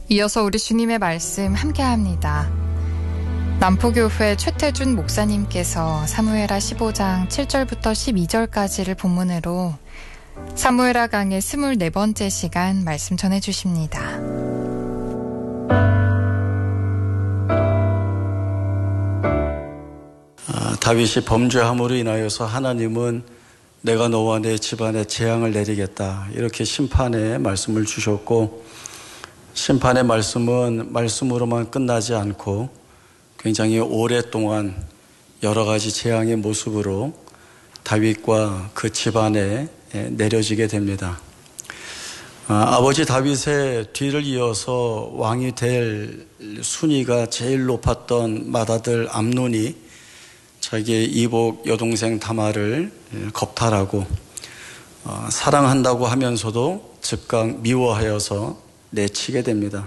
이어서 우리 주님의 말씀 함께합니다. 남포교회 최태준 목사님께서 사무엘하 15장 7절부터 12절까지를 본문으로 사무엘하 강의 24번째 시간 말씀 전해주십니다. 다윗이 범죄함으로 인하여서 하나님은 내가 너와 내 집안에 재앙을 내리겠다, 이렇게 심판의 말씀을 주셨고, 심판의 말씀은 말씀으로만 끝나지 않고 굉장히 오랫동안 여러 가지 재앙의 모습으로 다윗과 그 집안에 내려지게 됩니다. 아버지 다윗의 뒤를 이어서 왕이 될 순위가 제일 높았던 맏아들 암논이 자기의 이복 여동생 다말을 겁탈하고 사랑한다고 하면서도 즉각 미워하여서 내치게 됩니다.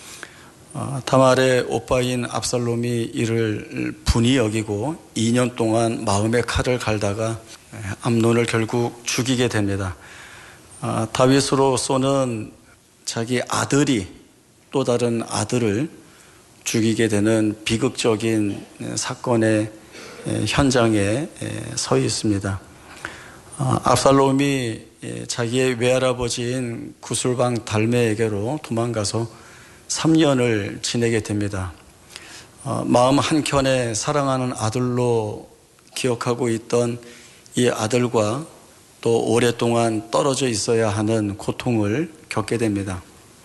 다말의 오빠인 압살롬이 이를 분이 여기고 2년 동안 마음의 칼을 갈다가 암논을 결국 죽이게 됩니다. 다윗으로서는 자기 아들이 또 다른 아들을 죽이게 되는 비극적인 사건의 현장에 서 있습니다. 압살롬이 자기의 외할아버지인 구술방 달메에게로 도망가서 3년을 지내게 됩니다. 마음 한켠에 사랑하는 아들로 기억하고 있던 이 아들과 또 오랫동안 떨어져 있어야 하는 고통을 겪게 됩니다.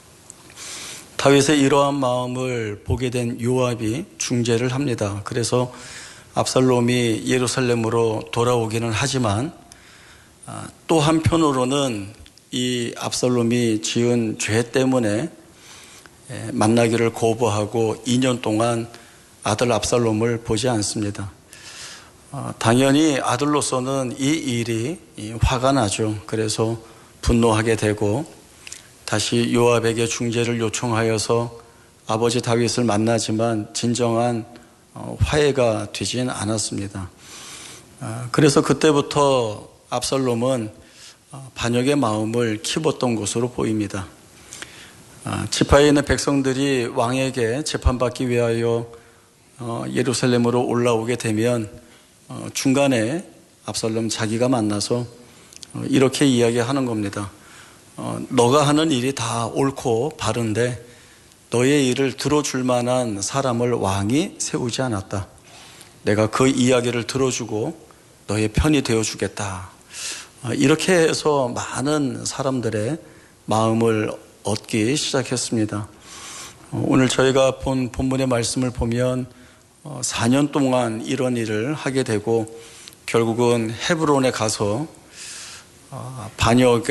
다윗의 이러한 마음을 보게 된 요압이 중재를 합니다. 그래서 압살롬이 예루살렘으로 돌아오기는 하지만 또 한편으로는 이 압살롬이 지은 죄 때문에 만나기를 거부하고 2년 동안 아들 압살롬을 보지 않습니다. 당연히 아들로서는 이 일이 화가 나죠. 그래서 분노하게 되고 다시 요압에게 중재를 요청하여서 아버지 다윗을 만나지만 진정한 화해가 되진 않았습니다. 그래서 그때부터 압살롬은 반역의 마음을 키웠던 것으로 보입니다. 지파에 있는 백성들이 왕에게 재판받기 위하여 예루살렘으로 올라오게 되면 중간에 압살롬 자기가 만나서 이렇게 이야기하는 겁니다. 너가 하는 일이 다 옳고 바른데 너의 일을 들어줄 만한 사람을 왕이 세우지 않았다. 내가 그 이야기를 들어주고 너의 편이 되어주겠다. 이렇게 해서 많은 사람들의 마음을 얻기 시작했습니다. 오늘 저희가 본 본문의 말씀을 보면 4년 동안 이런 일을 하게 되고 결국은 헤브론에 가서 반역의